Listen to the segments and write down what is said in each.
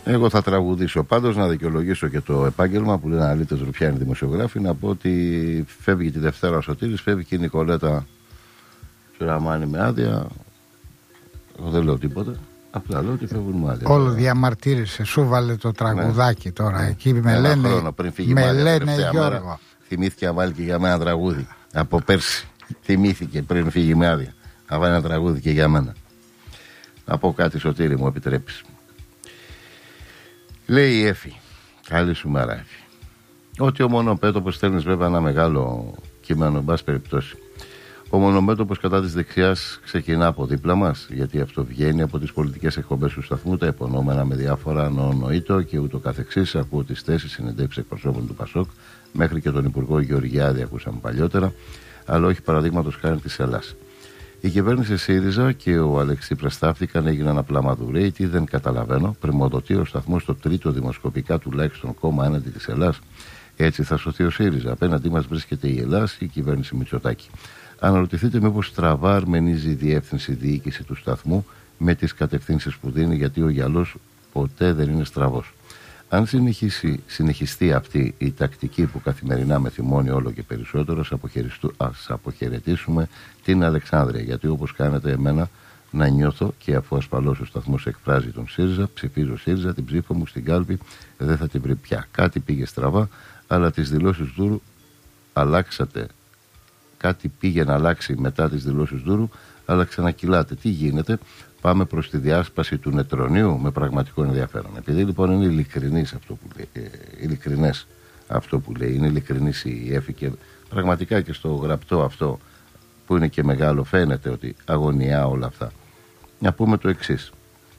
Εγώ θα τραγουδήσω. Πάντως να δικαιολογήσω και το επάγγελμα που λένε αλήτες Ρουφιάνοι δημοσιογράφοι. Να πω ότι φεύγει τη Δευτέρα ο Σωτήρης, φεύγει και η Νικολέτα Τσουραμάνη με άδεια. Εγώ δεν λέω τίποτα. Απλά λέω ότι φεύγουν με άδεια. Όλο διαμαρτύρησε. Σου βάλε το τραγουδάκι τώρα. Εκεί με λένε. Χρόνο πριν φύγει με λένε Γιώργο. Θυμήθηκε να βάλει και για μένα τραγούδι. Από πέρσι. Θυμήθηκε πριν φύγει με άδεια. Να βάλει ένα τραγούδι και για μένα. Να πω κάτι, Σωτήρη, μου επιτρέπεις. Λέει η Έφη, καλή σου μέρα Έφη, ότι ο μονοπέτωπος, στέλνεις βέβαια ένα μεγάλο κείμενο, εν πάση περιπτώσει, ο μονοπέτωπος κατά της δεξιάς ξεκινά από δίπλα μας, γιατί αυτό βγαίνει από τις πολιτικές εκπομπές του σταθμού, τα υπονόμενα με διάφορα νοητό και ούτω καθεξής. Ακούω τις θέσεις, συνεντεύξεις εκπροσώπων του Πασόκ, μέχρι και τον Υπουργό Γεωργιάδη ακούσαμε παλιότερα, αλλά όχι παραδείγματος χάρη της Ελλάς. Η κυβέρνηση ΣΥΡΙΖΑ και ο Αλέξη Πρεστάφτηκαν, έγιναν απλά μαδουρέοι. Τι δεν καταλαβαίνω, πρημοδοτεί ο σταθμός στο τρίτο δημοσκοπικά τουλάχιστον κόμμα έναντι της Ελλάς. Έτσι θα σωθεί ο ΣΥΡΙΖΑ. Απέναντί μας βρίσκεται η Ελλάς, η κυβέρνηση Μητσοτάκη. Αναρωτηθείτε μήπως στραβά αρμενίζει η διεύθυνση διοίκηση του σταθμού με τις κατευθύνσεις που δίνει, γιατί ο γυαλός ποτέ δεν είναι στραβός. Αν συνεχιστεί αυτή η τακτική που καθημερινά με θυμώνει όλο και περισσότερο, ας αποχαιρετήσουμε την Αλεξάνδρεια. Γιατί όπως κάνετε εμένα να νιώθω, και αφού ασφαλώς ο σταθμός εκφράζει τον ΣΥΡΙΖΑ, ψηφίζω ΣΥΡΙΖΑ, την ψήφο μου στην κάλπη δεν θα την βρει πια. Κάτι πήγε στραβά, αλλά τις δηλώσεις Δούρου αλλάξατε. Κάτι πήγε να αλλάξει μετά τις δηλώσεις Δούρου, αλλά ξανακυλάτε. Τι γίνεται? Πάμε προς τη διάσπαση του νετρονίου με πραγματικό ενδιαφέρον. Επειδή λοιπόν είναι ειλικρινές αυτό που λέει, είναι ειλικρινής η Έφη και πραγματικά και στο γραπτό αυτό που είναι και μεγάλο φαίνεται ότι αγωνιά όλα αυτά. Να πούμε το εξής.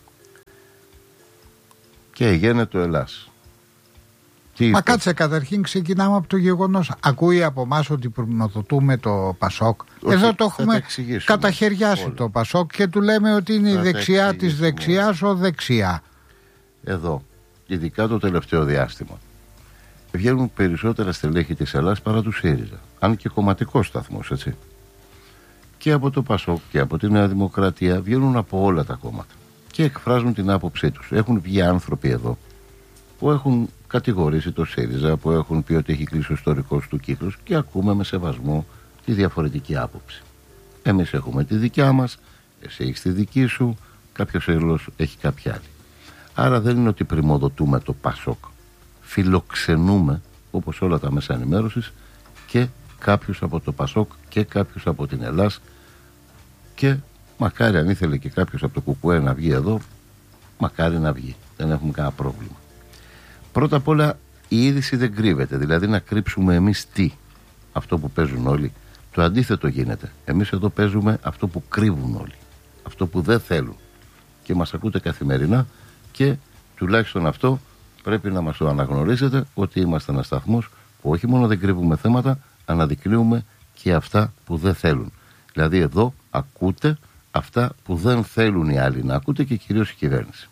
Και γίνεται το Ελλάς. Μα κάτσε, καταρχήν ξεκινάμε από το γεγονός. Ακούει από εμάς ότι προμοδοτούμε το Πασόκ. Όχι, εδώ το έχουμε καταχαιριάσει όλα. Το Πασόκ και του λέμε ότι είναι η δεξιά της δεξιάς ο δεξιά. Εδώ, ειδικά το τελευταίο διάστημα, βγαίνουν περισσότερα στελέχη της Ελλάς παρά του ΣΥΡΙΖΑ. Αν και κομματικός σταθμός, έτσι. Και από το Πασόκ και από τη Νέα Δημοκρατία βγαίνουν από όλα τα κόμματα και εκφράζουν την άποψή τους. Έχουν βγει άνθρωποι εδώ που έχουν κατηγορήσει το ΣΥΡΙΖΑ, που έχουν πει ότι έχει κλείσει ο ιστορικός του κύκλος, και ακούμε με σεβασμό τη διαφορετική άποψη. Εμείς έχουμε τη δικιά μας, εσύ έχεις τη δική σου, κάποιος άλλος έχει κάποια άλλη. Άρα δεν είναι ότι πρημοδοτούμε το Πασόκ. Φιλοξενούμε, όπως όλα τα μέσα ενημέρωσης, και κάποιους από το Πασόκ και κάποιους από την Ελλάς, και μακάρι αν ήθελε και κάποιος από το Κουκουέ να βγει εδώ, μακάρι να βγει. Δεν έχουμε κανένα πρόβλημα. Πρώτα απ' όλα η είδηση δεν κρύβεται, δηλαδή να κρύψουμε εμείς τι? Αυτό που παίζουν όλοι. Το αντίθετο γίνεται. Εμείς εδώ παίζουμε αυτό που κρύβουν όλοι, αυτό που δεν θέλουν, και μας ακούτε καθημερινά, και τουλάχιστον αυτό πρέπει να μας το αναγνωρίζετε, ότι είμαστε ένας σταθμός που όχι μόνο δεν κρύβουμε θέματα, αναδεικνύουμε και αυτά που δεν θέλουν. Δηλαδή εδώ ακούτε αυτά που δεν θέλουν οι άλλοι να ακούτε, και κυρίως η κυβέρνηση.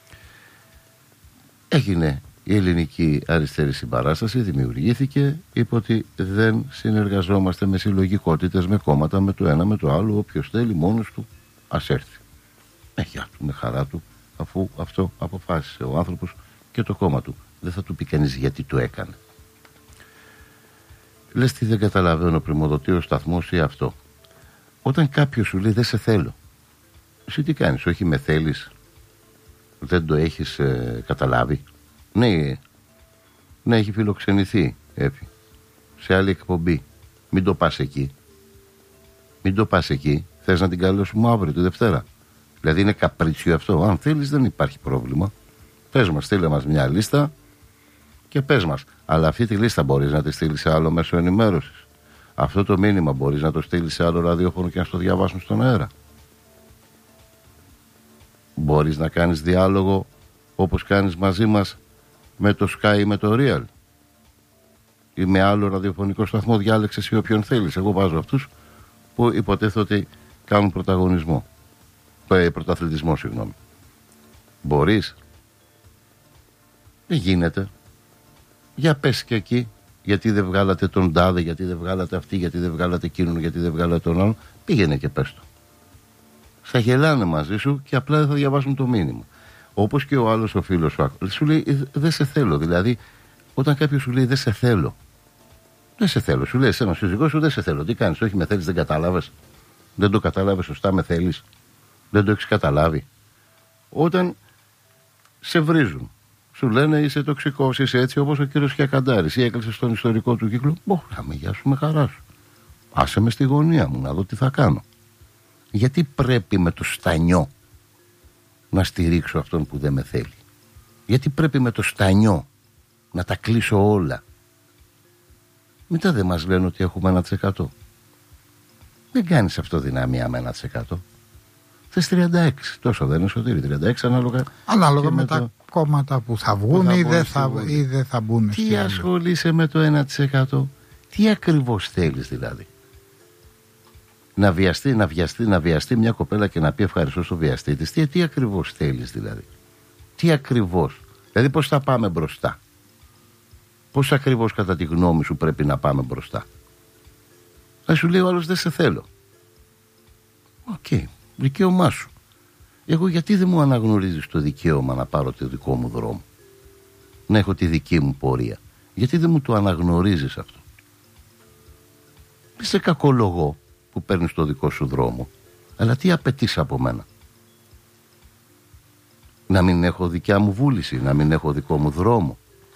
Έγινε η ελληνική αριστερή συμπαράσταση, δημιουργήθηκε, είπε ότι δεν συνεργαζόμαστε με συλλογικότητες, με κόμματα, με το ένα με το άλλο. Όποιος θέλει μόνος του ας έρθει. Γεια του, με χαρά του, αφού αυτό αποφάσισε ο άνθρωπος και το κόμμα του. Δεν θα του πει κανείς γιατί το έκανε. Λες τι δεν καταλαβαίνω, πρημοδοτεί ο σταθμός ή αυτό? Όταν κάποιος σου λέει δεν σε θέλω, εσύ τι κάνεις? Όχι με θέλεις? Δεν το έχεις καταλάβει? Ναι, έχει φιλοξενηθεί, Έφη, σε άλλη εκπομπή. Μην το πας εκεί. Θες να την καλέσουμε αύριο τη Δευτέρα? Δηλαδή είναι καπρίτσιο αυτό? Αν θέλεις δεν υπάρχει πρόβλημα. Πες μας, στείλε μας μια λίστα και πες μας. Αλλά αυτή τη λίστα μπορείς να τη στείλεις σε άλλο μέσο ενημέρωσης? Αυτό το μήνυμα μπορείς να το στείλεις σε άλλο ραδιόφωνο και να στο διαβάσουν στον αέρα? Μπορείς να κάνεις διάλογο όπως κάνεις μαζί μας με το Sky ή με το Real ή με άλλο ραδιοφωνικό σταθμό? Διάλεξες ή όποιον θέλεις. Εγώ βάζω αυτούς που υποτίθεται ότι κάνουν πρωταθλητισμό, συγγνώμη. Μπορείς? Δεν γίνεται. Για πες και εκεί, γιατί δεν βγάλατε τον τάδε, γιατί δεν βγάλατε αυτή, γιατί δεν βγάλατε εκείνον, γιατί δεν βγάλατε τον άλλον. Πήγαινε και πες το. Θα γελάνε μαζί σου και απλά δεν θα διαβάσουν το μήνυμα. Όπως και ο άλλος ο φίλος σου λέει δεν σε θέλω. Δηλαδή, όταν κάποιος σου λέει δεν σε θέλω, δεν σε θέλω, σου λέει εσένα σύζυγός σου δεν σε θέλω. Τι κάνεις, όχι με θέλεις, δεν κατάλαβες. Δεν το κατάλαβες σωστά, με θέλεις. Δεν το έχεις καταλάβει. Όταν σε βρίζουν, σου λένε είσαι τοξικός, είσαι έτσι όπως ο κύριος Χιακαντάρης, ή έκλεισε στον ιστορικό του κύκλο. Μπορούμε, γεια σου, με χαρά σου. Άσε με στη γωνία μου να δω τι θα κάνω. Γιατί πρέπει με το στανιό να στηρίξω αυτόν που δεν με θέλει? Γιατί πρέπει με το στανιό να τα κλείσω όλα? Μετά δεν μας λένε ότι έχουμε 1%. Δεν κάνεις αυτοδυναμία με 1%. Θες 36. Τόσο δεν είναι, Σωτήρη? 36 ανάλογα με τα κόμματα που θα βγουν ή δεν θα μπουν. Τι ασχολείσαι με το 1%? Τι ακριβώς θέλεις δηλαδή? Να βιαστεί μια κοπέλα και να πει ευχαριστώ στο βιαστή της? Τι ακριβώς θέλεις δηλαδή? Τι ακριβώς? Δηλαδή πώς θα πάμε μπροστά? Πώς ακριβώς κατά τη γνώμη σου πρέπει να πάμε μπροστά? Θα σου λέει ο άλλος δεν σε θέλω. Οκ, δικαίωμά σου. Εγώ γιατί δεν μου αναγνωρίζεις το δικαίωμα να πάρω το δικό μου δρόμο, να έχω τη δική μου πορεία? Γιατί δεν μου το αναγνωρίζεις αυτό? Είσαι κακολογώ που παίρνεις το δικό σου δρόμο, αλλά τι απαιτείς από μένα? Να μην έχω δικιά μου βούληση, να μην έχω δικό μου δρόμο?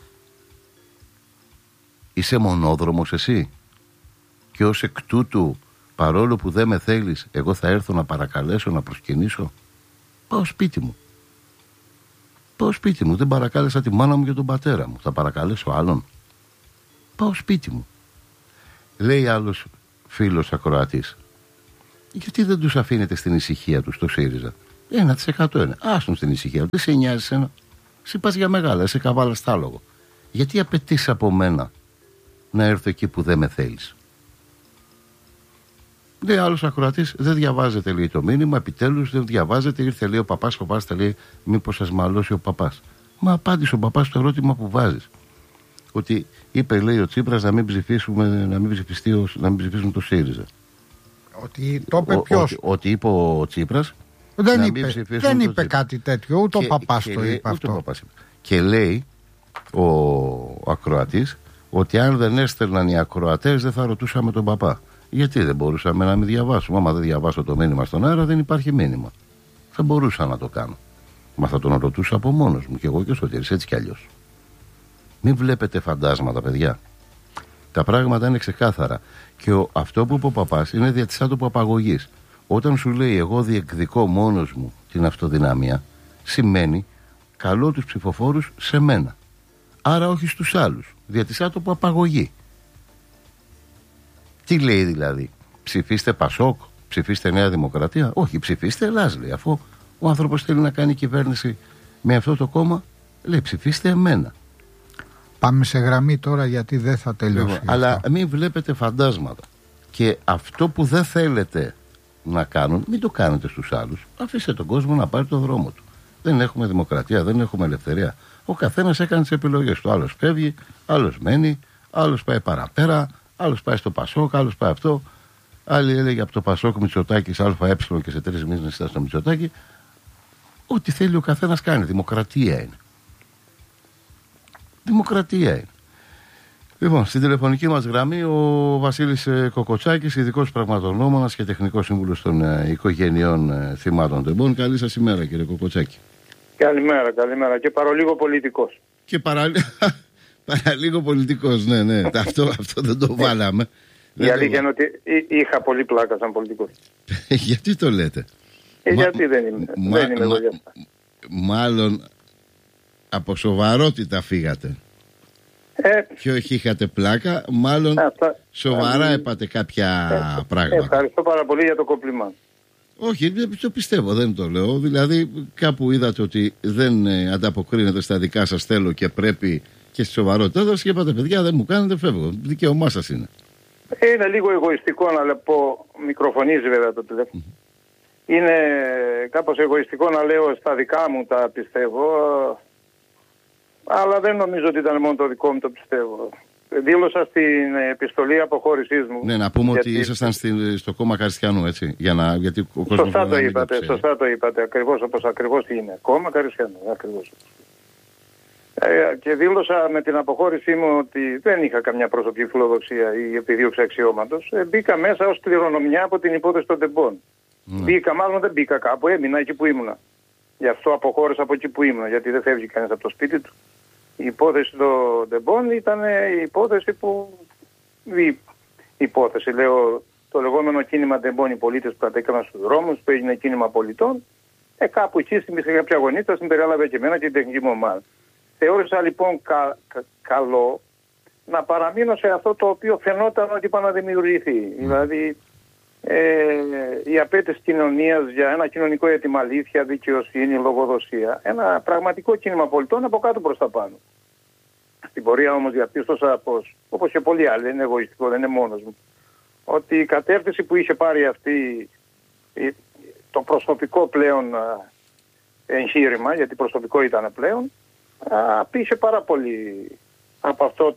Είσαι μονόδρομος εσύ? Και ως εκ τούτου, παρόλο που δεν με θέλεις, εγώ θα έρθω να παρακαλέσω, να προσκυνήσω? Πάω σπίτι μου. Πάω σπίτι μου. Δεν παρακάλεσα τη μάνα μου και τον πατέρα μου. Θα παρακαλέσω άλλον? Πάω σπίτι μου. Λέει άλλος φίλος ακροατής, γιατί δεν τους αφήνετε στην ησυχία τους το ΣΥΡΙΖΑ? 1% είναι. Άστον στην ησυχία του. Δεν σε νοιάζει σένα. Εσύ πας για μεγάλα, είσαι καβάλα στάλογο. Γιατί απαιτείς από μένα να έρθω εκεί που δεν με θέλεις? Λέει άλλος ακροατής, δεν διαβάζετε, λέει, το μήνυμα, επιτέλους δεν διαβάζετε. Ήρθε, λέει, ο παπάς, φοβάστε, λέει, μήπως σας μαλώσει ο παπάς. Μα απάντησε ο παπάς στο ερώτημα που βάζεις. Ότι είπε, λέει, ο Τσίπρας να μην ψηφίσουν το ΣΥΡΙΖΑ. Ότι το είπε ποιος? Ότι είπε ο Τσίπρας. Δεν είπε κάτι τέτοιο, ούτε ο παπάς το είπε αυτό. Και λέει ο ακροατής ότι αν δεν έστελναν οι ακροατές δεν θα ρωτούσαμε τον παπά. Γιατί δεν μπορούσαμε να μην διαβάσουμε? Άμα δεν διαβάσω το μήνυμα στον αέρα, δεν υπάρχει μήνυμα. Θα μπορούσα να το κάνω. Μα θα τον ρωτούσα από μόνος μου, και εγώ και ο Σωτήρης, έτσι κι αλλιώς. Μην βλέπετε φαντάσματα, παιδιά. Τα πράγματα είναι ξεκάθαρα. Και αυτό που είπε ο παπάς είναι δια της άτομου απαγωγής. Όταν σου λέει εγώ διεκδικώ μόνος μου την αυτοδυναμία, σημαίνει καλώ τους ψηφοφόρους σε μένα. Άρα όχι στους άλλους. Δια της άτομου απαγωγή. Τι λέει δηλαδή? Ψηφίστε Πασόκ, ψηφίστε Νέα Δημοκρατία? Όχι, ψηφίστε Ελλάς, λέει. Αφού ο άνθρωπος θέλει να κάνει κυβέρνηση με αυτό το κόμμα, λέει ψηφίστε εμένα. Πάμε σε γραμμή τώρα, γιατί δεν θα τελειώσει. Αλλά μην βλέπετε φαντάσματα. Και αυτό που δεν θέλετε να κάνουν, μην το κάνετε στους άλλους. Αφήστε τον κόσμο να πάρει το δρόμο του. Δεν έχουμε δημοκρατία, δεν έχουμε ελευθερία. Ο καθένας έκανε τις επιλογές του. Άλλος φεύγει, άλλος μένει, άλλος πάει παραπέρα, άλλος πάει στο Πασόκ, άλλος πάει αυτό. Άλλοι έλεγε από το Πασόκ Μητσοτάκης ΑΕ και σε 3 μήνες ήταν στο Μητσοτάκη. Ό,τι θέλει ο καθένας κάνει. Δημοκρατία είναι. Δημοκρατία είναι. Λοιπόν, στην τηλεφωνική μας γραμμή ο Βασίλης Κοκοτσάκης, ειδικός πραγματογνώμονας και τεχνικός σύμβουλος των οικογενειών θυμάτων τεμπών. Καλή σας ημέρα, κύριε Κοκοτσάκη. Καλημέρα, καλημέρα. Και παρολίγο πολιτικός. Και παραλίγο πολιτικός, ναι. αυτό δεν το βάλαμε. Η αλήθεια είναι ότι είχα πολύ πλάκα σαν πολιτικός. Γιατί το λέτε? Γιατί δεν είμαι εγώ για αυτά. Μάλλον από σοβαρότητα φύγατε. Και όχι είχατε πλάκα, μάλλον σοβαρά έπατε κάποια πράγματα. Ευχαριστώ πάρα πολύ για το κόμπλιμά. Όχι, το πιστεύω, δεν το λέω. Δηλαδή κάπου είδατε ότι δεν ανταποκρίνεται στα δικά σας θέλω και πρέπει και στη σοβαρότητά σας και είπατε παιδιά δεν μου κάνετε, φεύγω. Δικαίωμά σας είναι. Είναι λίγο εγωιστικό να πω, μικροφωνίζει βέβαια το τηλέφωνο. Είναι κάπως εγωιστικό να λέω στα δικά μου τα πιστεύω, αλλά δεν νομίζω ότι ήταν μόνο το δικό μου το πιστεύω. δήλωσα στην επιστολή αποχώρησής μου. Ναι, να πούμε ότι ήσασταν στο κόμμα Καριστιανού, έτσι. Γιατί ο κόσμος σωστά το είπατε. Ακριβώς όπως ακριβώς είναι. Κόμμα Καριστιανού, ακριβώς. Και δήλωσα με την αποχώρησή μου ότι δεν είχα καμιά προσωπική φιλοδοξία ή επιδίωξη αξιώματος. Μπήκα μέσα ως κληρονομιά από την υπόθεση των τεμπών. Μάλλον δεν μπήκα κάπου, έμεινα εκεί που ήμουνα. Γι' αυτό αποχώρησα από εκεί που ήμουνα, γιατί δεν φεύγει κανείς από το σπίτι του. Η υπόθεση των τεμπών ήταν η υπόθεση που. Υπόθεση, λέω, το λεγόμενο κίνημα τεμπών, οι πολίτες που κατέκαναν στους δρόμους, που έγινε κίνημα πολιτών. Κάπου εκεί στην κάποια γωνίτσα συμπεριέλαβε και εμένα και την τεχνική μου ομάδα. Θεώρησα λοιπόν καλό να παραμείνω σε αυτό το οποίο φαινόταν ότι είπα να δημιουργηθεί. Δηλαδή η απέτηση κοινωνίας για ένα κοινωνικό αίτημα, αλήθεια, δικαιοσύνη, λογοδοσία. Ένα πραγματικό κίνημα πολιτών από κάτω προς τα πάνω. Στην πορεία όμως διαπίστωσα πως, όπως και πολλοί άλλοι, δεν είναι εγωιστικό, δεν είναι μόνος μου, ότι η κατεύθυνση που είχε πάρει αυτή το προσωπικό πλέον εγχείρημα, γιατί προσωπικό ήταν πλέον, απήχε πάρα πολύ από αυτό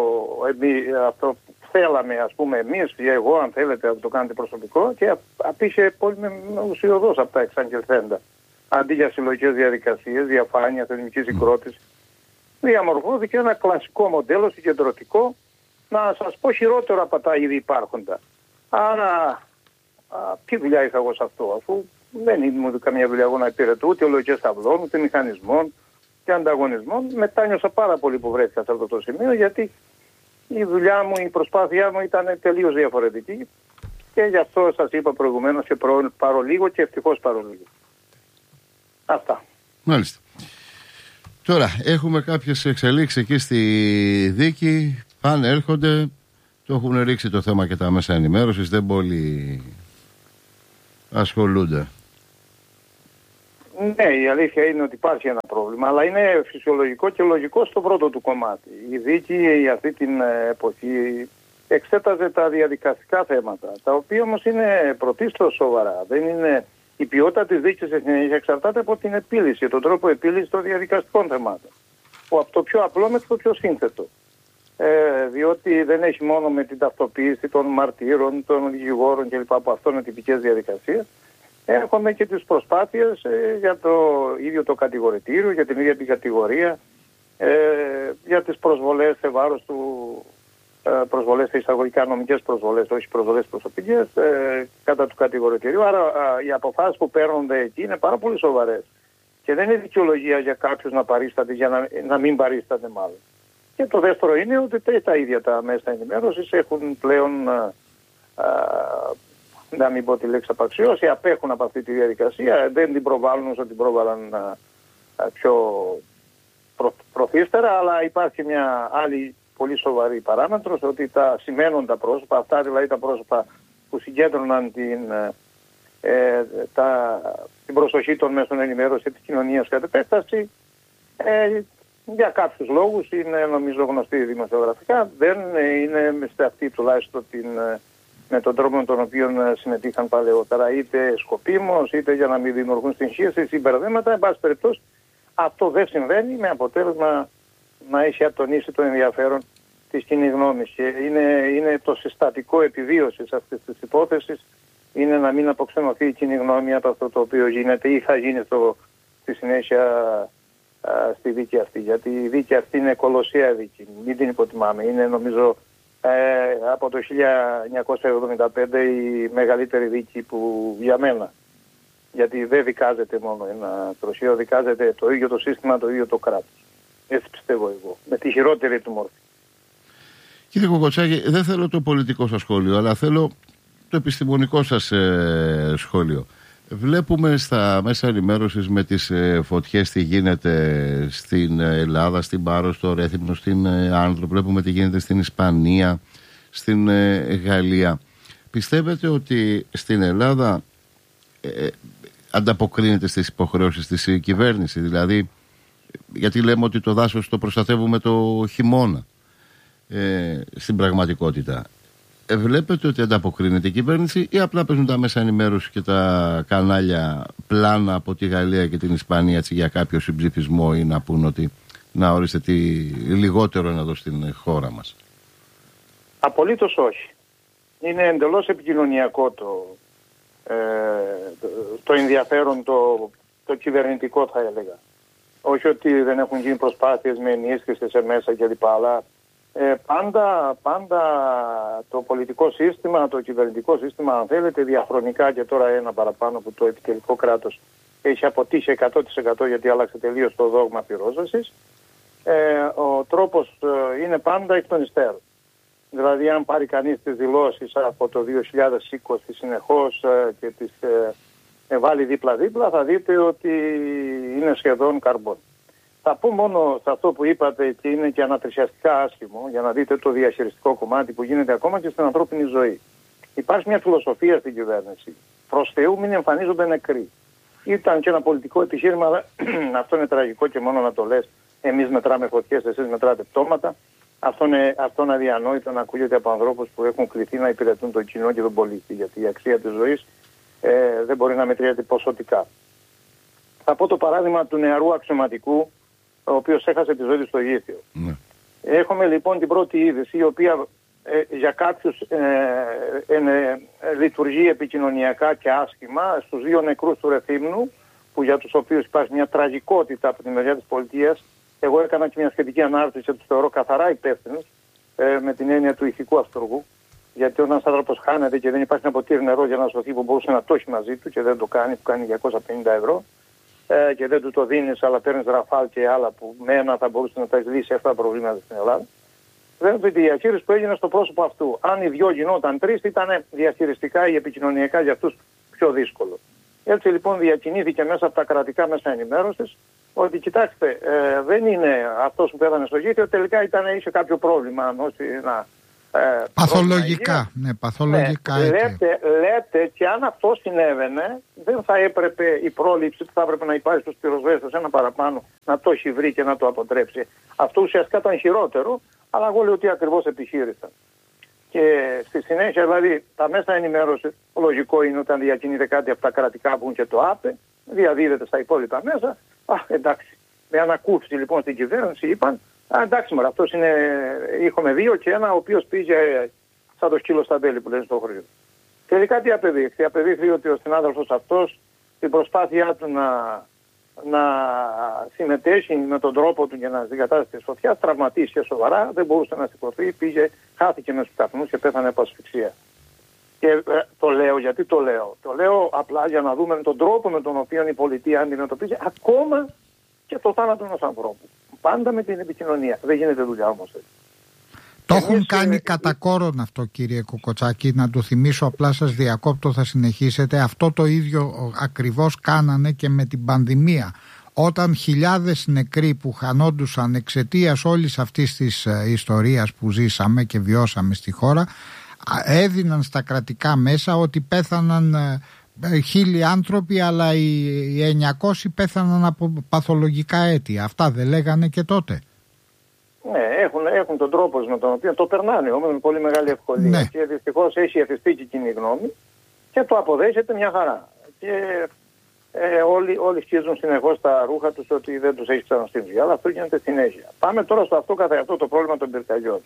αυτό που θέλαμε, ας πούμε, εμείς ή εγώ, αν θέλετε, να το κάνετε προσωπικό, και απήχε πολύ ουσιοδός από τα εξαγγελθέντα. Αντί για συλλογικές διαδικασίες, διαφάνεια, θεσμική συγκρότηση, διαμορφώθηκε ένα κλασικό μοντέλο συγκεντρωτικό, να σας πω χειρότερο από τα ήδη υπάρχοντα. Άρα, τι δουλειά είχα εγώ σε αυτό, αφού δεν ήμουν καμία δουλειά εγώ να υπηρετώ ούτε λογικές ταυλών, ούτε μηχανισμών και ανταγωνισμών. Μετά νιώσα πάρα πολύ που βρέθηκα σε αυτό το σημείο, γιατί η δουλειά μου, η προσπάθειά μου ήταν τελείως διαφορετική, και γι' αυτό σας είπα προηγουμένως και πάρω λίγο και ευτυχώς πάρω λίγο. Αυτά. Μάλιστα. Τώρα έχουμε κάποιες εξελίξεις εκεί στη δίκη, πάνε έρχονται, το έχουν ρίξει το θέμα και τα μέσα ενημέρωσης, δεν πολύ ασχολούνται. Ναι, η αλήθεια είναι ότι υπάρχει ένα πρόβλημα, αλλά είναι φυσιολογικό και λογικό στο πρώτο του κομμάτι. Η δίκη αυτή την εποχή εξέταζε τα διαδικαστικά θέματα, τα οποία όμως είναι πρωτίστως σοβαρά. Δεν είναι... Η ποιότητα της δίκης εξαρτάται από την επίλυση, τον τρόπο επίλυσης των διαδικαστικών θεμάτων. Από το πιο απλό μέχρι το πιο σύνθετο. Διότι δεν έχει μόνο με την ταυτοποίηση των μαρτύρων, των δικηγόρων κλπ. Από αυτό είναι τυπικές διαδικασίες. Έχουμε και τις προσπάθειες για το ίδιο το κατηγορητήριο, για την ίδια την κατηγορία, για τις προσβολές σε βάρος του, προσβολές σε εισαγωγικά νομικές προσβολές, όχι προσβολές προσωπικές, κατά του κατηγορητηρίου. Άρα οι αποφάσεις που παίρνονται εκεί είναι πάρα πολύ σοβαρές. Και δεν είναι δικαιολογία για κάποιους να παρίσταται, για να μην παρίσταται μάλλον. Και το δεύτερο είναι ότι τα ίδια τα μέσα ενημέρωσης έχουν πλέον, να μην πω τη λέξη απαξιώσει, απέχουν από αυτή τη διαδικασία, δεν την προβάλλουν όσο την πρόβαλαν πιο προθύστερα, αλλά υπάρχει μια άλλη πολύ σοβαρή παράμετρος, ότι τα σημαίνοντα πρόσωπα, αυτά δηλαδή τα πρόσωπα που συγκέντρωναν την προσοχή των μέσων ενημέρωσης και της κοινωνίας κατ' επέκταση, για κάποιους λόγους, είναι νομίζω γνωστοί δημοσιογραφικά, δεν είναι σε αυτή τουλάχιστον με τον τρόπο με τον οποίο συμμετείχαν παλαιότερα, είτε σκοπίμως, είτε για να μην δημιουργούν συγχύσεις ή μπερδέματα. Εν πάση περιπτώσει, αυτό δεν συμβαίνει, με αποτέλεσμα να έχει ατονίσει το ενδιαφέρον της κοινής γνώμης. Και είναι το συστατικό επιβίωσης αυτής της υπόθεσης, είναι να μην αποξενωθεί η κοινή γνώμη από αυτό το οποίο γίνεται ή θα γίνει στη συνέχεια στη δίκη αυτή. Γιατί η δίκη αυτή είναι κολοσσία δίκη, μην την υποτιμάμε. Είναι νομίζω από το 1975 η μεγαλύτερη δίκη που για μένα. Γιατί δεν δικάζεται μόνο ένα τροχείο, δικάζεται το ίδιο το σύστημα, το ίδιο το κράτος. Έτσι πιστεύω εγώ, με τη χειρότερη του μόρφη. Κύριε Κοκοτσάκη, δεν θέλω το πολιτικό σας σχόλιο, αλλά θέλω το επιστημονικό σας σχόλιο. Βλέπουμε στα μέσα ενημέρωσης με τις φωτιές τι γίνεται στην Ελλάδα, στην Πάρο, στο Ρέθυμνο, στην Άνδρο. Βλέπουμε τι γίνεται στην Ισπανία, στην Γαλλία. Πιστεύετε ότι στην Ελλάδα ανταποκρίνεται στις υποχρεώσεις της κυβέρνηση? Δηλαδή, γιατί λέμε ότι το δάσος το προστατεύουμε το χειμώνα, στην πραγματικότητα βλέπετε ότι ανταποκρίνεται η κυβέρνηση ή απλά παίζουν τα μέσα ενημέρωση και τα κανάλια πλάνα από τη Γαλλία και την Ισπανία έτσι, για κάποιο συμψηφισμό ή να πούν ότι να ορίστε τι λιγότερο είναι εδώ στην χώρα μας? Απολύτως όχι. Είναι εντελώς επικοινωνιακό το ενδιαφέρον το κυβερνητικό, θα έλεγα. Όχι ότι δεν έχουν γίνει προσπάθειες με ενίσχυση σε μέσα κλπ. Αλλά πάντα το πολιτικό σύστημα, το κυβερνητικό σύστημα, αν θέλετε, διαχρονικά, και τώρα ένα παραπάνω που το επιτελικό κράτος έχει αποτύχει 100% γιατί άλλαξε τελείως το δόγμα πυρόσβεσης, ο τρόπος είναι πάντα εκ των υστέρων. Δηλαδή, αν πάρει κανείς τις δηλώσεις από το 2020 συνεχώς και τις βάλει δίπλα-δίπλα, θα δείτε ότι είναι σχεδόν καρμπόν. Θα πω μόνο σε αυτό που είπατε, και είναι και ανατριχιαστικά άσχημο, για να δείτε το διαχειριστικό κομμάτι που γίνεται ακόμα και στην ανθρώπινη ζωή. Υπάρχει μια φιλοσοφία στην κυβέρνηση. Προς Θεού μην εμφανίζονται νεκροί. Ήταν και ένα πολιτικό επιχείρημα, αλλά αυτό είναι τραγικό και μόνο να το λες. Εμείς μετράμε φωτιές, εσείς μετράτε πτώματα. Αυτό είναι αδιανόητο να ακούγεται από ανθρώπους που έχουν κληθεί να υπηρετούν τον κοινό και τον πολίτη. Γιατί η αξία της ζωής δεν μπορεί να μετριέται ποσοτικά. Θα πω το παράδειγμα του νεαρού αξιωματικού, ο οποίος έχασε τη ζωή του στο Γήθιο. Έχουμε λοιπόν την πρώτη είδηση, η οποία για κάποιους λειτουργεί επικοινωνιακά και άσχημα, στους 2 νεκρούς του Ρεθύμνου, που για τους οποίους υπάρχει μια τραγικότητα από τη μεριά της πολιτείας. Εγώ έκανα και μια σχετική ανάρτηση και τους θεωρώ καθαρά υπεύθυνους, με την έννοια του ηθικού αυτούργου. Γιατί όταν ένας άνθρωπος χάνεται και δεν υπάρχει ένα ποτήρι νερό για να σωθεί, που μπορούσε να το έχει μαζί του και δεν το κάνει, που κάνει 250 ευρώ, και δεν του το δίνεις, αλλά παίρνεις ραφάλ και άλλα που με ένα θα μπορούσε να τα έχει λύσει αυτά τα προβλήματα στην Ελλάδα. Βέβαια, τη διαχείριση που έγινε στο πρόσωπο αυτού, αν οι 2 γινόταν 3, ήταν διαχειριστικά ή επικοινωνιακά για αυτούς πιο δύσκολο. Έτσι λοιπόν διακινήθηκε μέσα από τα κρατικά μέσα ενημέρωσης ότι κοιτάξτε, δεν είναι αυτός που πέθανε στο Γήθιο, τελικά είχε κάποιο πρόβλημα, αν όχι να. Παθολογικά, ναι, παθολογικά. Λέτε, και αν αυτό συνέβαινε, δεν θα έπρεπε η πρόληψη που θα έπρεπε να υπάρχει στους πυροσβέστες ένα παραπάνω να το έχει βρει και να το αποτρέψει. Αυτό ουσιαστικά ήταν χειρότερο, αλλά εγώ λέω ότι ακριβώς επιχείρησαν. Και στη συνέχεια, δηλαδή, τα μέσα ενημέρωση, λογικό είναι όταν διακινείται κάτι από τα κρατικά που είναι και το ΑΠΕ, διαδίδεται στα υπόλοιπα μέσα. Εντάξει. Με ανακούφιση λοιπόν στην κυβέρνηση είπαν. Εντάξει μωρά, αυτός είναι, είχαμε 2 και ένα ο οποίος πήγε σαν το σκύλο στα μπέλη που λένε στο χωριό. Τελικά τι απεδείχθη? Απεδείχθη ότι ο συνάδελφος αυτός στην προσπάθειά του να συμμετέχει με τον τρόπο του για να συγκατάσταση της φωτιάς τραυματίστηκε σοβαρά, δεν μπορούσε να σηκωθεί, χάθηκε με στους καπνούς και πέθανε από ασφυξία. Και το λέω γιατί το λέω. Το λέω απλά για να δούμε τον τρόπο με τον οποίο η πολιτεία αντιμετωπίζει ακόμα και το θάνατο ενός ανθρώπου. Πάντα με την επικοινωνία. Δεν γίνεται δουλειά όμως έτσι. Το έχουν κάνει κατά κόρον αυτό, κύριε Κουκοτσάκη. Να το θυμίσω, απλά σας διακόπτω, θα συνεχίσετε. Αυτό το ίδιο ακριβώς κάνανε και με την πανδημία. Όταν χιλιάδες νεκροί που χανόντουσαν εξαιτίας όλης αυτής της ιστορίας που ζήσαμε και βιώσαμε στη χώρα, έδιναν στα κρατικά μέσα ότι πέθαναν 1.000 άνθρωποι, αλλά οι 900 πέθαναν από παθολογικά αίτια. Αυτά δεν λέγανε και τότε? Ναι, έχουν τον τρόπο με τον οποίο το περνάνε όμως με πολύ μεγάλη ευκολία. Ναι. Και δυστυχώς έχει εθιστεί και κοινή γνώμη και το αποδέχεται μια χαρά. Και όλοι σκίζουν συνεχώς τα ρούχα τους ότι δεν τους έχει ξαναστείλει. Αλλά αυτό γίνεται συνέχεια. Πάμε τώρα στο αυτό καθ' αυτό το πρόβλημα των πυρκαγιών.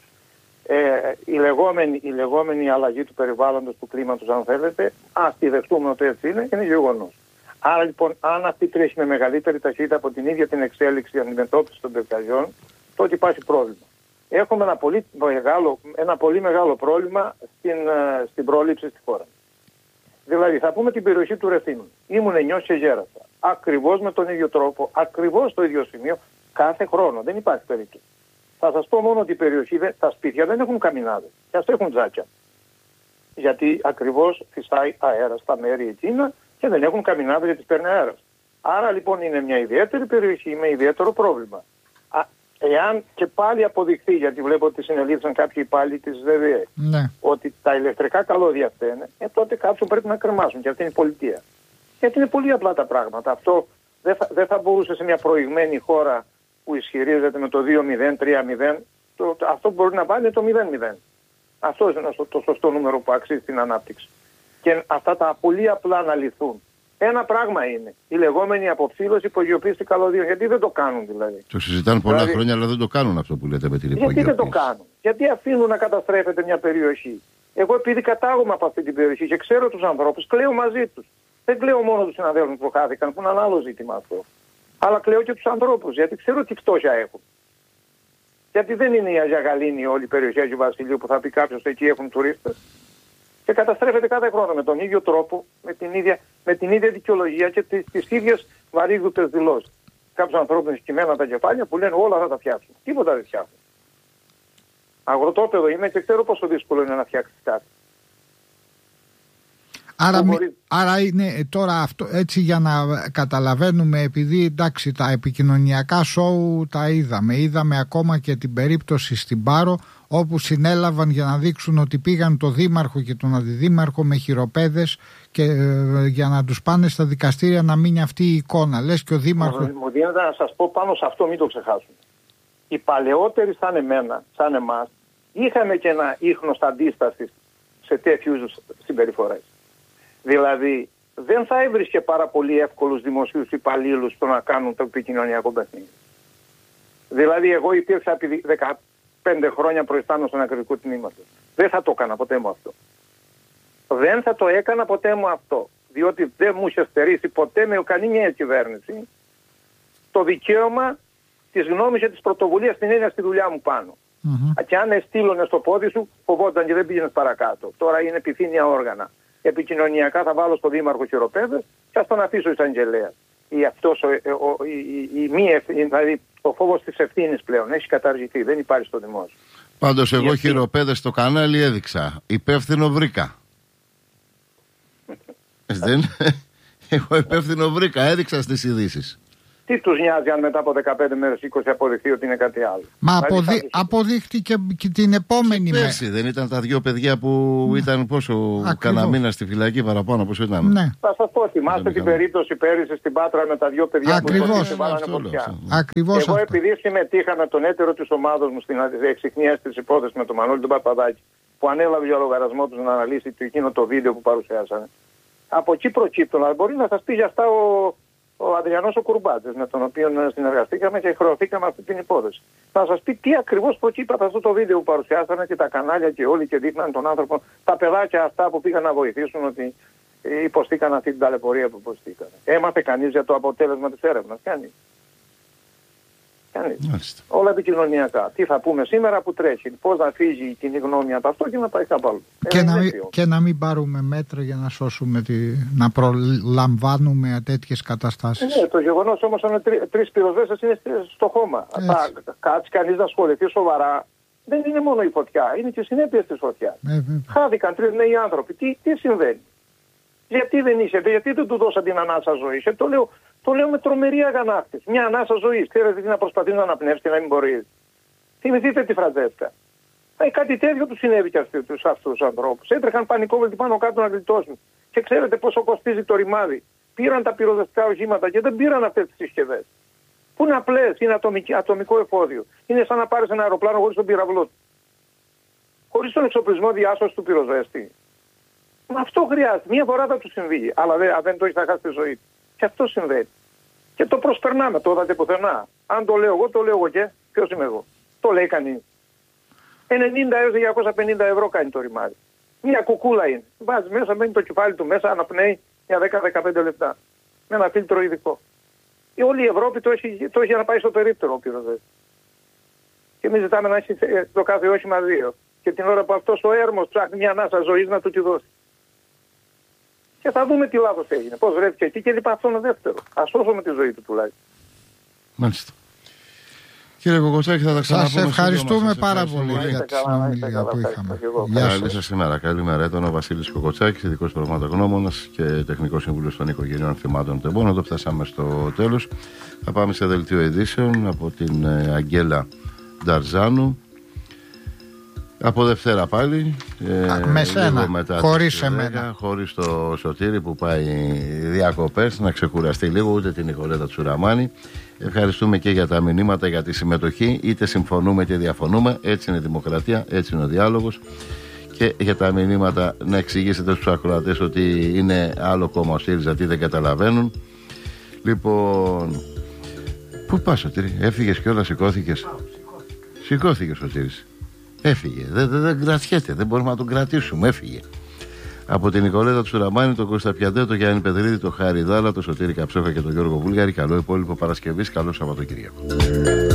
Η λεγόμενη αλλαγή του περιβάλλοντος, του κλίματος, αν θέλετε, ας τη δεχτούμε ότι έτσι είναι γεγονός. Άρα λοιπόν, αν αυτή τρέχει με μεγαλύτερη ταχύτητα από την ίδια την εξέλιξη αντιμετώπιση των πυρκαγιών, τότε υπάρχει πρόβλημα. Έχουμε ένα πολύ μεγάλο πρόβλημα στην πρόληψη στη χώρα. Δηλαδή, θα πούμε την περιοχή του Ρεθύμνου. Ήμουν 9 και γέρασα. Ακριβώς με τον ίδιο τρόπο, ακριβώς στο ίδιο σημείο, κάθε χρόνο. Δεν υπάρχει περίπτωση. Θα σας πω μόνο ότι η περιοχή, τα σπίτια δεν έχουν καμινάδες. Και ας έχουν τζάκια. Γιατί ακριβώς φυσάει αέρα στα μέρη εκείνα και δεν έχουν καμινάδες γιατί παίρνει αέρας. Άρα λοιπόν είναι μια ιδιαίτερη περιοχή με ιδιαίτερο πρόβλημα. Εάν και πάλι αποδειχθεί, γιατί βλέπω ότι συνελήφθησαν κάποιοι υπάλληλοι της ΔΔΕ, ναι, ότι τα ηλεκτρικά καλώδια φταίνε, τότε κάποιον πρέπει να κρεμάσουν και αυτή είναι η πολιτεία. Γιατί είναι πολύ απλά τα πράγματα. Αυτό δεν θα μπορούσε σε μια προηγμένη χώρα που ισχυρίζεται με το 2-0, 3-0, αυτό που μπορεί να βάλει είναι το 0-0. Αυτό είναι το σωστό νούμερο που αξίζει την ανάπτυξη. Και αυτά τα πολύ απλά να λυθούν. Ένα πράγμα είναι η λεγόμενη αποψήλωση, υπογειοποίηση καλωδίων. Γιατί δεν το κάνουν δηλαδή? Το συζητάνε πολλά χρόνια, αλλά δεν το κάνουν αυτό που λέτε με την υπογειοποίηση. Γιατί δεν το κάνουν? Γιατί αφήνουν να καταστρέφεται μια περιοχή? Εγώ επειδή κατάγομαι από αυτή την περιοχή και ξέρω τους ανθρώπους, κλαίω μαζί τους. Δεν κλαίω μόνο τους συναδέλφους που χάθηκαν, που είναι ένα άλλο ζήτημα αυτό. Αλλά κλαίω και τους ανθρώπους, γιατί ξέρω τι φτώχεια έχουν. Γιατί δεν είναι η Αγία Γαλήνη όλη η περιοχή Αγίου Βασιλείου που θα πει κάποιος εκεί έχουν τουρίστες. Και καταστρέφεται κάθε χρόνο με τον ίδιο τρόπο, με την ίδια δικαιολογία και τις ίδιες βαρύγδουτες δηλώσεις. Κάποιους ανθρώπους σκυμμένα τα κεφάλια που λένε όλα θα τα φτιάξουν. Τίποτα δεν φτιάχνουν. Αγροτόπεδο είμαι και ξέρω πόσο δύσκολο είναι να φτιάξει κάτι. Άρα είναι τώρα αυτό έτσι για να καταλαβαίνουμε, επειδή εντάξει τα επικοινωνιακά σόου τα είδαμε ακόμα και την περίπτωση στην Πάρο όπου συνέλαβαν για να δείξουν ότι πήγαν το δήμαρχο και τον αντιδήμαρχο με χειροπέδες και για να τους πάνε στα δικαστήρια να μείνει αυτή η εικόνα. Λες και ο δήμαρχος... Μου δίνετε να σας πω πάνω σε αυτό, μην το ξεχάσουμε. Οι παλαιότεροι σαν εμάς, είχαμε και ένα ίχνος αντίστασης σε τέτοιου είδους συμπεριφορές. Δηλαδή, δεν θα έβρισκε πάρα πολύ εύκολους δημοσίους υπαλλήλους στο να κάνουν το επικοινωνιακό παιχνίδι. Δηλαδή, εγώ υπήρξα επί 15 χρόνια προϊστάμενος του ακριτικού τμήματος. Δεν θα το έκανα ποτέ μου αυτό. Δεν θα το έκανα ποτέ μου αυτό. Διότι δεν μου είχε στερήσει ποτέ με καμία κυβέρνηση το δικαίωμα της γνώμης και της πρωτοβουλίας στην έννοια στη δουλειά μου πάνω. Και αν εστήλωνε στο πόδι σου, φοβόταν και δεν πήγαινες παρακάτω. Τώρα είναι επιθύνια όργανα. Επικοινωνιακά θα βάλω στο δήμαρχο χειροπέδες και ας τον αφήσω εισαγγελέα. Δηλαδή ο φόβος της ευθύνης πλέον έχει καταργηθεί, δεν υπάρχει στο δημόσιο. Πάντως εγώ χειροπέδες στο κανάλι έδειξα, υπεύθυνο βρήκα. Εγώ υπεύθυνο βρήκα, έδειξα στις ειδήσεις. Τι τους νοιάζει αν μετά από 15 μέρες 20 αποδειχθεί ότι είναι κάτι άλλο? Μα αποδείχτηκε και την επόμενη μέρα. Πέρσι δεν ήταν τα δύο παιδιά που ήταν πόσο κανένα μήνα στη φυλακή παραπάνω, πόσο ήταν? Ναι. Θα σας πω, θυμάστε την περίπτωση πέρυσι στην Πάτρα με τα δύο παιδιά που βάλανε φωτιά. Εγώ επειδή συμμετείχα με τον έτερο της ομάδος μου στην εξυχνίαση της υπόθεσης με τον Μανώλη τον Παπαδάκη, που ανέλαβε για λογαριασμό του να αναλύσει εκείνο το βίντεο που παρουσιάσανε. Από εκεί προκύπτουν, αλλά μπορεί να σας πει για αυτά ο Αδριανός ο Κουρμπάτζης, με τον οποίο συνεργαστήκαμε και χρεωθήκαμε αυτή την υπόθεση. Να σας πει τι ακριβώς προκύπτει από αυτό το βίντεο που παρουσιάσανε και τα κανάλια και όλοι και δείχναν τον άνθρωπο, τα παιδάκια αυτά που πήγαν να βοηθήσουν, ότι υποστήκαν αυτή την ταλαιπωρία που υποστήκαν. Έμαθε κανείς για το αποτέλεσμα της έρευνας? Κανείς. Όλα επικοινωνιακά. Τι θα πούμε σήμερα που τρέχει, πώς να φύγει η κοινή γνώμη από αυτό και να πάει κάπου άλλο. Και να μην πάρουμε μέτρα για να σώσουμε, να προλαμβάνουμε τέτοιες καταστάσεις. Ναι, το γεγονός όμως είναι τρεις πυροσβέστες είναι στο χώμα. Θα κάτσει κανείς να ασχοληθεί σοβαρά. Δεν είναι μόνο η φωτιά, είναι και οι συνέπειες της φωτιάς. Χάθηκαν 3 νέοι άνθρωποι. Τι συμβαίνει? Γιατί δεν του δώσαν την ανάσα ζωής? Το λέω με τρομερή αγανάκτηση. Μια ανάσα ζωής. Ξέρετε τι να προσπαθεί να αναπνεύσει και να μην μπορεί? Θυμηθείτε τη Φραντζέσκα. Κάτι τέτοιο του συνέβη και σε αυτούς τους ανθρώπους. Έτρεχαν πανικόβλητοι πάνω κάτω να γλιτώσουν. Και ξέρετε πόσο κοστίζει το ρημάδι? Πήραν τα πυροσβεστικά οχήματα και δεν πήραν αυτές τις συσκευές. Που είναι απλές, είναι ατομικό εφόδιο. Είναι σαν να πάρεις ένα αεροπλάνο χωρίς τον πυραυλό του. Χωρίς τον εξοπλισμό διάσωσης του πυροσβέστη. Αυτό χρειάζεται. Μία φορά θα του συμβεί. Αλλά δεν το έχει, θα χάσει τη ζωή του. Και αυτό συμβαίνει. Και το προσπερνάμε, το είδατε πουθενά. Αν το λέω εγώ, το λέω εγώ και ποιος είμαι εγώ? Το λέει κανείς? 90 έως 250 ευρώ κάνει το ρημάδι. Μια κουκούλα είναι. Βάζει μέσα, μπαίνει το κεφάλι του μέσα, αναπνέει για 10-15 λεπτά. Με ένα φίλτρο ειδικό. Όλη η Ευρώπη το έχει για να πάει στο περίπτερο ο πυροσβέστης. Και εμείς ζητάμε να έχει το κάθε όχημα 2. Και την ώρα που αυτός ο έρμος ψάχνει μια ανάσα ζωής να του τη δώσει. Και θα δούμε τι λάθος έγινε. Πώς βρέθηκε εκεί και λοιπά. Αυτό είναι δεύτερο. Ας σώσουμε τη ζωή του τουλάχιστον. Μάλιστα. Κύριε Κοκοτσάκη, θα τα ξαναπούμε. Σας ευχαριστούμε πάρα πολύ για τη συνομιλία που είχαμε. Καλή σας ημέρα. Καλημέρα. Ήταν ο Βασίλης Κοκοτσάκης, ειδικός πραγματογνώμονας και τεχνικός σύμβουλος των οικογενειών θυμάτων τεμπών. Εδώ φτάσαμε στο τέλος. Θα πάμε σε δελτίο ειδήσεων από την Αγγέλα Νταρζάνου. Από Δευτέρα πάλι. Με σένα, χωρίς εμένα. Χωρίς το Σωτήρι που πάει διακοπές, να ξεκουραστεί λίγο, ούτε την Νικολέτα Τσουραμάνη. Ευχαριστούμε και για τα μηνύματα, για τη συμμετοχή. Είτε συμφωνούμε είτε διαφωνούμε. Έτσι είναι η δημοκρατία, έτσι είναι ο διάλογος. και για τα μηνύματα να εξηγήσετε στους ακροατές ότι είναι άλλο κόμμα ο ΣΥΡΙΖΑ, τι δεν καταλαβαίνουν. Λοιπόν, πού πας Σωτήρη, έφυγες κιόλας, σηκώθηκες? Σηκώθηκε ο Σωτήρης, έφυγε, δεν κρατιέται, δεν μπορούμε να τον κρατήσουμε, έφυγε. Από την Νικολέτα του Σουραμάνη, τον Κώστα Πιαντέ, τον Γιάννη Πεδρίδη, τον Χάρη Δάλα, τον Σωτήρη Καψόχα και τον Γιώργο Βούλγαρη, καλό υπόλοιπο Παρασκευής, καλό Σαββατοκύριακο.